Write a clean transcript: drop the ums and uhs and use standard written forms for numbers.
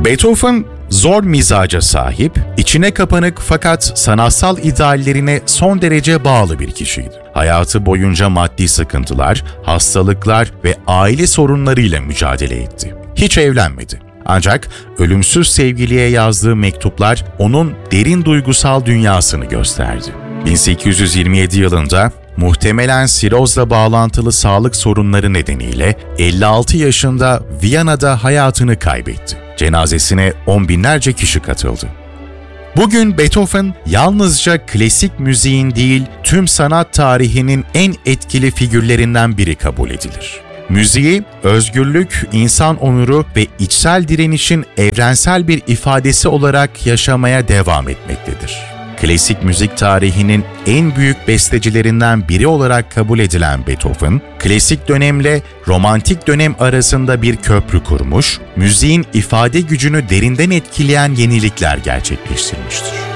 Beethoven zor mizaca sahip, içine kapanık fakat sanatsal ideallerine son derece bağlı bir kişiydi. Hayatı boyunca maddi sıkıntılar, hastalıklar ve aile sorunlarıyla mücadele etti. Hiç evlenmedi. Ancak ölümsüz sevgiliye yazdığı mektuplar onun derin duygusal dünyasını gösterdi. 1827 yılında muhtemelen sirozla bağlantılı sağlık sorunları nedeniyle 56 yaşında Viyana'da hayatını kaybetti. Cenazesine on binlerce kişi katıldı. Bugün Beethoven yalnızca klasik müziğin değil, tüm sanat tarihinin en etkili figürlerinden biri kabul edilir. Müziği, özgürlük, insan onuru ve içsel direnişin evrensel bir ifadesi olarak yaşamaya devam etmektedir. Klasik müzik tarihinin en büyük bestecilerinden biri olarak kabul edilen Beethoven, klasik dönemle romantik dönem arasında bir köprü kurmuş, müziğin ifade gücünü derinden etkileyen yenilikler gerçekleştirmiştir.